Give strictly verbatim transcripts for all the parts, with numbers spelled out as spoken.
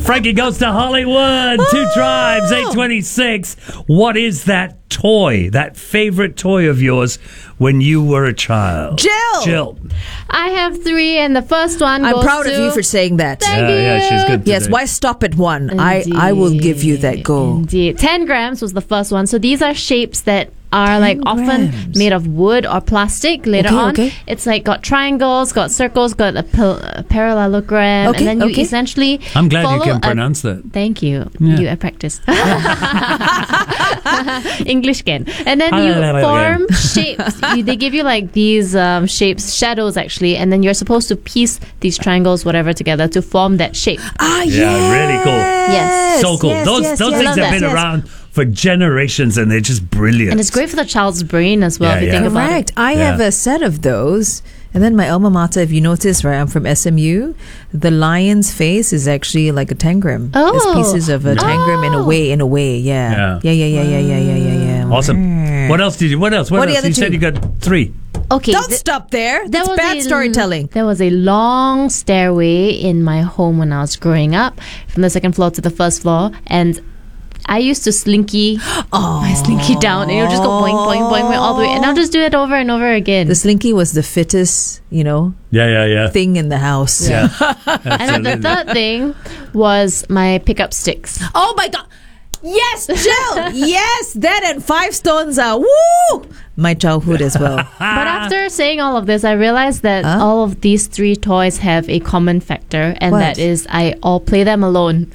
Frankie goes to Hollywood. Two Tribes, eight twenty-six. What is that toy, that favorite toy of yours when you were a child? Jill! Jill. I have three, and the first one I'm goes proud to... of you for saying that. Thank Yeah, yeah, she's good Yes, today. why stop at one? I, I will give you that go. Indeed. ten grams was the first one. So these are shapes that are like often grams. made of wood or plastic later Okay, on. okay. It's like got triangles, got circles, got a, pal- a parallelogram, Okay, and then you okay. essentially I'm glad you follow can a- pronounce that. Thank you. Yeah. You I practice. English can. And then you form shapes. You, they give you like these um, shapes, shadows actually, and then you're supposed to piece these triangles, whatever, together to form that shape. Ah, Yeah, really cool. Yes. So cool. yes, those yes, those yes, things love have that. been yes. around for generations, and they're just brilliant. And it's great for the child's brain as well, Yeah, if you yeah. think about it. Correct. I Yeah. have a set of those. And then my alma mater, if you notice, right, I'm from S M U. The lion's face is actually like a tangram. Oh. It's pieces of a tangram in a Oh. way, in a way, yeah. Yeah. Yeah, yeah, yeah, yeah, yeah, yeah, yeah, yeah. awesome. What else did you? What else? What, What are the else? other You said two? you got three. Okay. Don't th- stop there. there That's was bad a- storytelling. There was a long stairway in my home when I was growing up, from the second floor to the first floor, and I used to slinky my slinky down, and it would just go boing, boing, boing, boing all the way, and I'll just do it over and over again. The slinky was the fittest, you know, Yeah, yeah, yeah. thing in the house. Yeah. And then the third thing was my pickup sticks. Oh my God. Yes, Jill. Yes, that and five stones are woo. My childhood as well. But after saying all of this, I realized that Huh? all of these three toys have a common factor, and What? that is I all play them alone.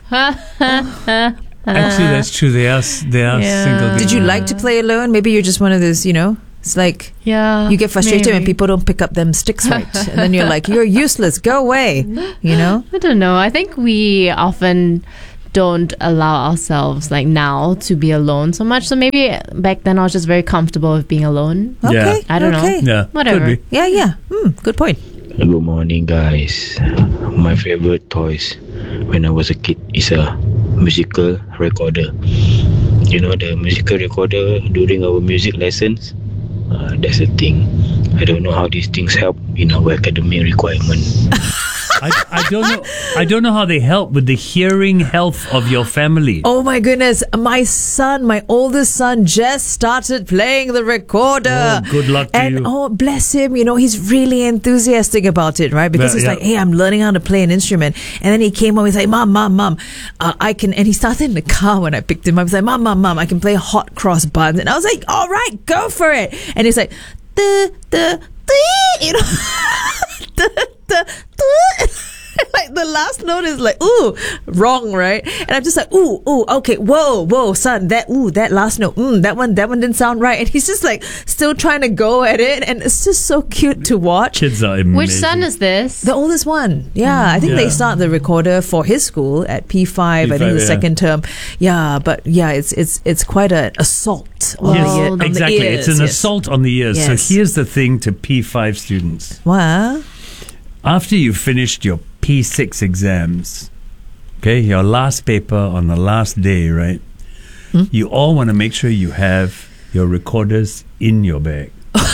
Actually, that's true. They are s- they are Yeah. single. Did you like to play alone? Maybe you're just one of those, you know. It's like Yeah. you get frustrated when maybe. people don't pick up them sticks right, and then you're like, "You're useless. Go away." You know. I don't know. I think we often don't allow ourselves like now to be alone so much. So maybe back then I was just very comfortable with being alone. Okay. Yeah. I don't know. okay. Yeah, Whatever. could be. Yeah, yeah. Hmm, good point. Good morning, guys. My favorite toys when I was a kid is a musical recorder. You know, the musical recorder during our music lessons? Uh, that's the thing. I don't know how these things help in our academic requirement. I, I don't know. I don't know how they help with the hearing health of your family. Oh my goodness, my son, my oldest son, just started playing the recorder. Oh, good luck to and you. oh, bless him, you know, he's really enthusiastic about it, right? Because Yeah, he's yeah. like, hey, I'm learning how to play an instrument. And then he came home, he's like, Mom, Mom, Mom, uh, I can, and he started in the car when I picked him up. He's like, Mom, Mom, Mom, I can play hot cross buns. And I was like, all right, go for it. And he's like, the, the, the, you know, the, the, the. Like the last note is like, ooh, wrong, right? And I'm just like, ooh, ooh, okay, whoa, whoa, son, that, ooh, that last note, mm, that one, that one didn't sound right. And he's just like still trying to go at it. And it's just so cute to watch. Kids are amazing. Which son is this? The oldest one. Yeah, I think Yeah. they start the recorder for his school at P five, I P think five, the yeah. second term. Yeah, but yeah, it's it's it's quite an assault on, Yes, the, ear- on the exactly. ears. It's an yes. assault on the ears. Yes. So here's the thing to P five students. What? After you've finished your P six exams, okay, your last paper on the last day, right? Hmm? You all want to make sure you have your recorders in your bag.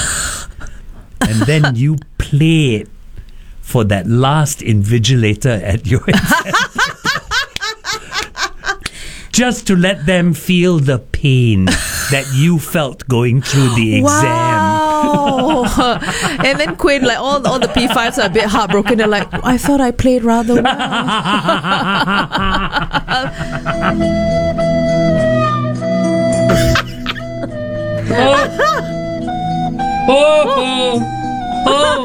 And then you play it for that last invigilator at your exam. Just to let them feel the pain that you felt going through the exam. Wow. And then Quinn, like all, all the P fives are a bit heartbroken. They're like, I thought I played rather well. Oh, oh,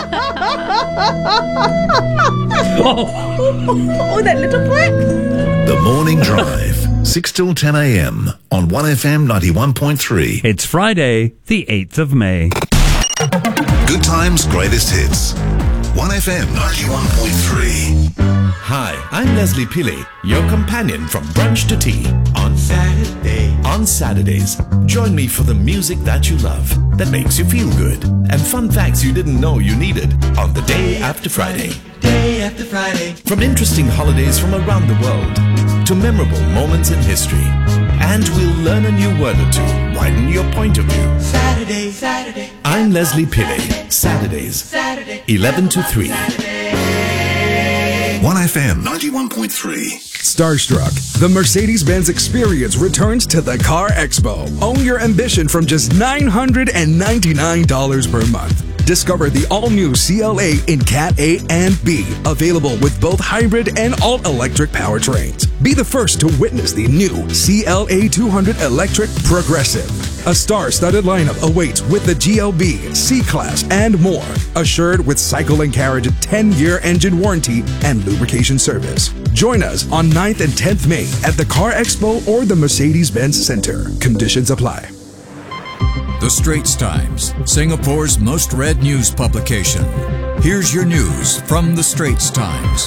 oh. Oh, that little boy. The Morning Drive, six till ten a.m. on one F M ninety-one point three. It's Friday, the eighth of May. Good times, greatest hits. one F M ninety-one point three. Hi, I'm Leslie Pillay, your companion from brunch to tea on Saturday. On Saturdays, join me for the music that you love, that makes you feel good, and fun facts you didn't know you needed on the Day After Friday. Day after Friday. From interesting holidays from around the world to memorable moments in history. And we'll learn a new word or two, widen your point of view. Saturday, Saturday. I'm Leslie Pillay, Saturdays, Saturday. eleven to three. one F M ninety-one point three. Starstruck, the Mercedes-Benz experience returns to the Car Expo. Own your ambition from just nine hundred ninety-nine dollars per month. Discover the all-new C L A in Cat A and B, available with both hybrid and all-electric powertrains. Be the first to witness the new C L A two hundred Electric Progressive. A star-studded lineup awaits with the G L B, C-Class, and more. Assured with Cycle and Carriage ten-year engine warranty and lubrication service. Join us on ninth and tenth May at the Car Expo or the Mercedes-Benz Center. Conditions apply. The Straits Times, Singapore's most read news publication. Here's your news from The Straits Times.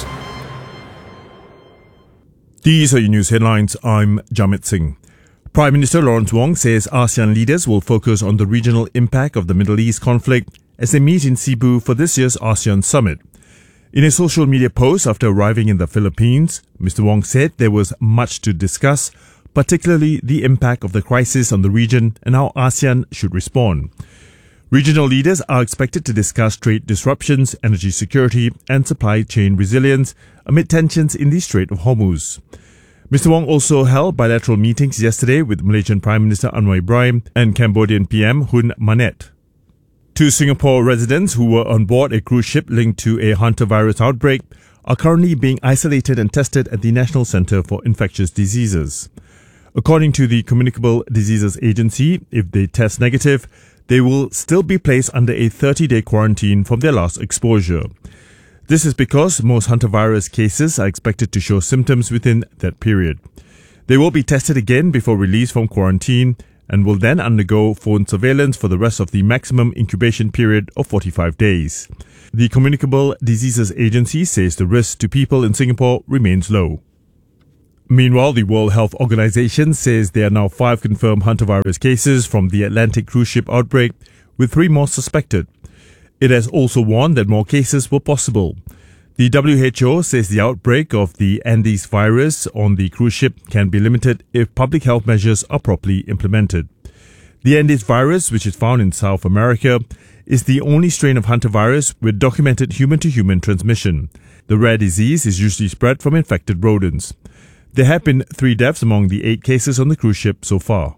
These are your news headlines. I'm Jamit Singh. Prime Minister Lawrence Wong says ASEAN leaders will focus on the regional impact of the Middle East conflict as they meet in Cebu for this year's ASEAN Summit. In a social media post after arriving in the Philippines, Mister Wong said there was much to discuss, particularly the impact of the crisis on the region and how ASEAN should respond. Regional leaders are expected to discuss trade disruptions, energy security, and supply chain resilience amid tensions in the Strait of Hormuz. Mister Wong also held bilateral meetings yesterday with Malaysian Prime Minister Anwar Ibrahim and Cambodian P M Hun Manet. Two Singapore residents who were on board a cruise ship linked to a hantavirus outbreak are currently being isolated and tested at the National Centre for Infectious Diseases. According to the Communicable Diseases Agency, if they test negative, they will still be placed under a thirty-day quarantine from their last exposure. This is because most hantavirus cases are expected to show symptoms within that period. They will be tested again before release from quarantine and will then undergo phone surveillance for the rest of the maximum incubation period of forty-five days. The Communicable Diseases Agency says the risk to people in Singapore remains low. Meanwhile, the World Health Organization says there are now five confirmed hantavirus cases from the Atlantic cruise ship outbreak, with three more suspected. It has also warned that more cases were possible. The W H O says the outbreak of the Andes virus on the cruise ship can be limited if public health measures are properly implemented. The Andes virus, which is found in South America, is the only strain of hantavirus with documented human-to-human transmission. The rare disease is usually spread from infected rodents. There have been three deaths among the eight cases on the cruise ship so far.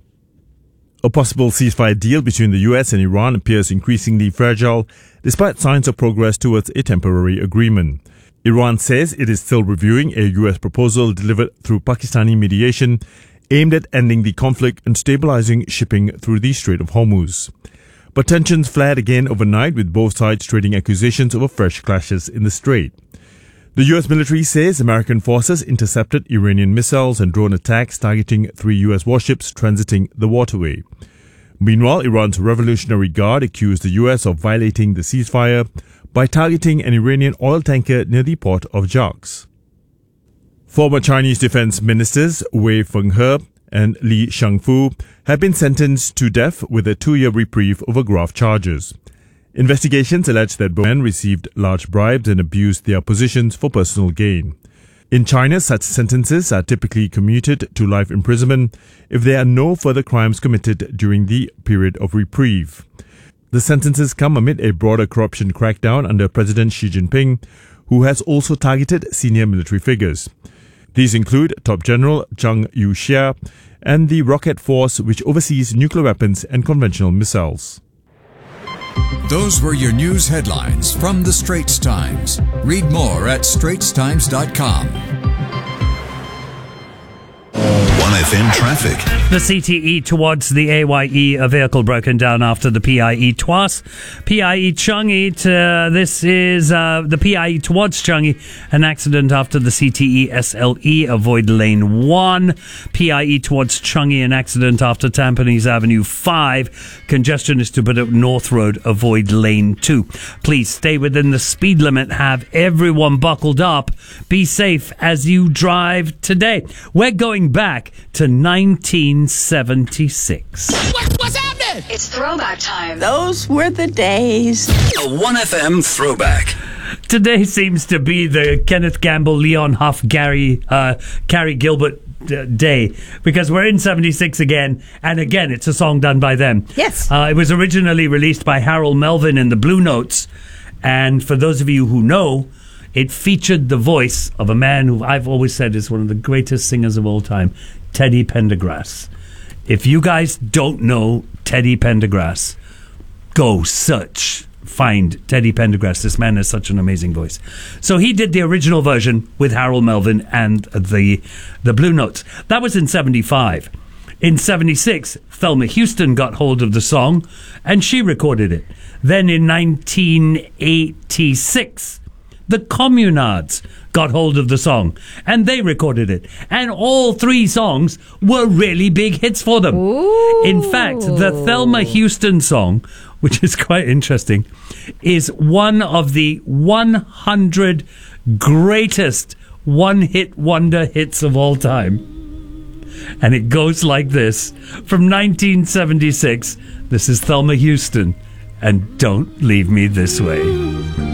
A possible ceasefire deal between the U S and Iran appears increasingly fragile, despite signs of progress towards a temporary agreement. Iran says it is still reviewing a U S proposal delivered through Pakistani mediation, aimed at ending the conflict and stabilizing shipping through the Strait of Hormuz. But tensions flared again overnight, with both sides trading accusations over fresh clashes in the strait. The U S military says American forces intercepted Iranian missiles and drone attacks targeting three U S warships transiting the waterway. Meanwhile, Iran's Revolutionary Guard accused the U S of violating the ceasefire by targeting an Iranian oil tanker near the port of Jaks. Former Chinese defense ministers Wei Fenghe and Li Shangfu have been sentenced to death with a two-year reprieve over graft charges. Investigations allege that both men received large bribes and abused their positions for personal gain. In China, such sentences are typically commuted to life imprisonment if there are no further crimes committed during the period of reprieve. The sentences come amid a broader corruption crackdown under President Xi Jinping, who has also targeted senior military figures. These include Top General Zhang Yuxia and the Rocket Force, which oversees nuclear weapons and conventional missiles. Those were your news headlines from The Straits Times. Read more at straits times dot com. one F M traffic. The C T E towards the A Y E, a vehicle broken down after the P I E Tuas. P I E Changi, to, this is uh, the P I E towards Changi, an accident after the C T E S L E, avoid lane one. P I E towards Changi, an accident after Tampines Avenue five. Congestion is to Bedok North Road, avoid lane two. Please stay within the speed limit, have everyone buckled up. Be safe as you drive today. We're going back to nineteen seventy-six. What, what's happening? It's throwback time. Those were the days. A one F M throwback. Today seems to be the Kenneth Gamble, Leon Huff, Gary, uh, Carrie Gilbert uh, day, because we're in seventy-six again, and again it's a song done by them. Yes. Uh, it was originally released by Harold Melvin in the Blue Notes, and for those of you who know, It featured the voice of a man who I've always said is one of the greatest singers of all time, Teddy Pendergrass. If you guys don't know Teddy Pendergrass, go search, find Teddy Pendergrass. This man has such an amazing voice. So he did the original version with Harold Melvin and the the Blue Notes. That was in seventy-five. In seventy-six, Thelma Houston got hold of the song and she recorded it. Then in nineteen eighty-six, the Communards got hold of the song and they recorded it. And all three songs were really big hits for them. Ooh. In fact, the Thelma Houston song, which is quite interesting, is one of the one hundred greatest one-hit wonder hits of all time. And it goes like this. From nineteen seventy-six, this is Thelma Houston and Don't Leave Me This Way.